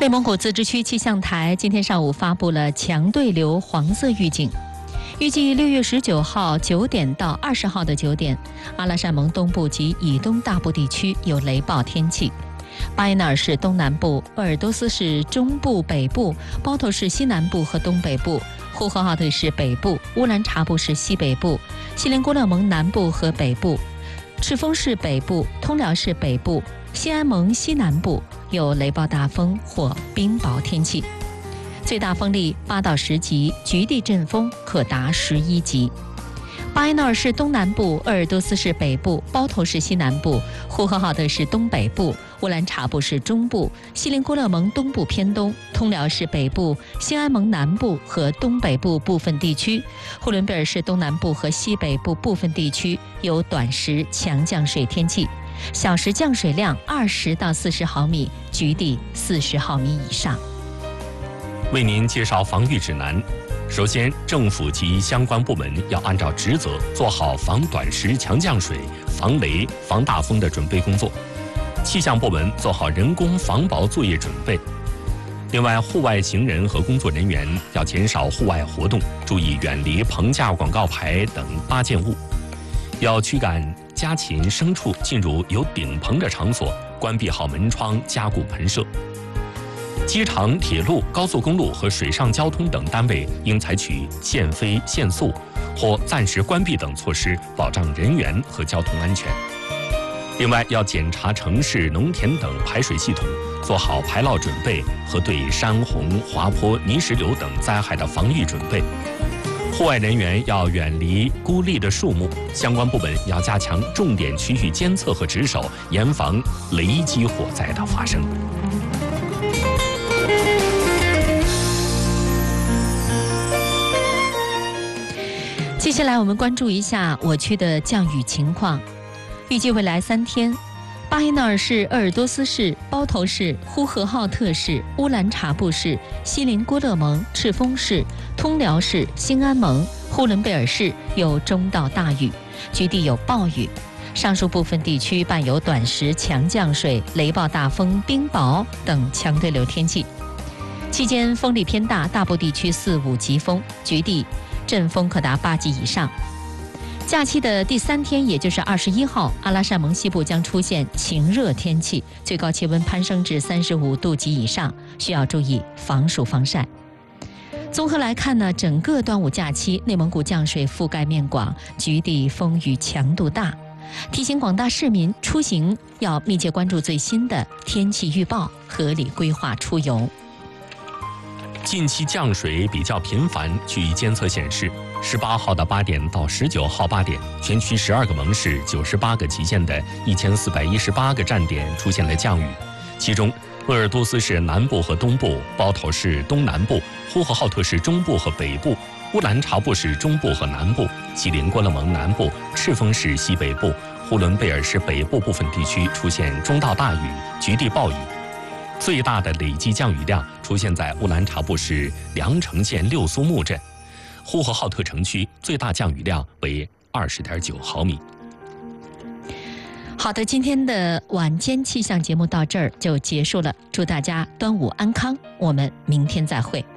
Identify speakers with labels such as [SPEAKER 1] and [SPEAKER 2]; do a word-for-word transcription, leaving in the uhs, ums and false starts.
[SPEAKER 1] 内蒙古自治区气象台今天上午发布了强对流黄色预警，预计六月十九号九点到二十号的九点，阿拉善盟东部及以东大部地区有雷暴天气。巴彦淖尔市东南部、鄂尔多斯市中部北部、包头市西南部和东北部、呼和浩特市北部、乌兰察布市西北部、锡林郭勒盟南部和北部、赤峰市北部、通辽市北部、西安盟西南部有雷暴大风或冰雹天气，最大风力八到十级，局地阵风可达十一级。巴彦淖尔市东南部、鄂尔多斯市北部、包头市西南部、呼和浩特市东北部、乌兰察布市中部、锡林郭勒盟东部偏东、通辽市北部、兴安盟南部和东北部部分地区、呼伦贝尔市东南部和西北部部分地区有短时强降水天气，小时降水量二十到四十毫米，局地四十毫米以上。
[SPEAKER 2] 为您介绍防御指南。首先，政府及相关部门要按照职责做好防短时强降水、防雷、防大风的准备工作。气象部门做好人工防雹作业准备。另外，户外行人和工作人员要减少户外活动，注意远离棚架广告牌等八件物。要驱赶家禽、牲畜进入有顶棚的场所，关闭好门窗，加固喷射。机场、铁路、高速公路和水上交通等单位应采取限飞、限速或暂时关闭等措施，保障人员和交通安全。另外，要检查城市、农田等排水系统，做好排涝准备和对山洪、滑坡、泥石流等灾害的防御准备。户外人员要远离孤立的树木，相关部门要加强重点区域监测和值守，严防雷击火灾的发生。
[SPEAKER 1] 接下来我们关注一下我区的降雨情况。预计未来三天，巴彦淖尔市、鄂尔多斯市、包头市、呼和浩特市、乌兰察布市、锡林郭勒盟、赤峰市、通辽市、兴安盟、呼伦贝尔市有中到大雨，局地有暴雨。上述部分地区伴有短时强降水、雷暴大风、冰雹等强对流天气。期间风力偏大，大部地区四五级风，局地阵风可达八级以上。假期的第三天，也就是二十一号，阿拉善盟西部将出现晴热天气，最高气温攀升至三十五度及以上，需要注意防暑防晒。综合来看呢，整个端午假期，内蒙古降水覆盖面广，局地风雨强度大。提醒广大市民出行要密切关注最新的天气预报，合理规划出游。
[SPEAKER 2] 近期降水比较频繁，据监测显示，十八号的八点到十九号八点，全区十二个盟市、九十八个旗县的一千四百一十八个站点出现了降雨，其中鄂尔多斯市南部和东部、包头市东南部、呼和浩特市中部和北部、乌兰察布市中部和南部、锡林郭勒盟南部、赤峰市西北部、呼伦贝尔市北部部分地区出现中到大雨，局地暴雨。最大的累计降雨量出现在乌兰察布市凉城县六苏木镇，呼和浩特城区最大降雨量为二十点九毫米。
[SPEAKER 1] 好的，今天的晚间气象节目到这儿就结束了，祝大家端午安康，我们明天再会。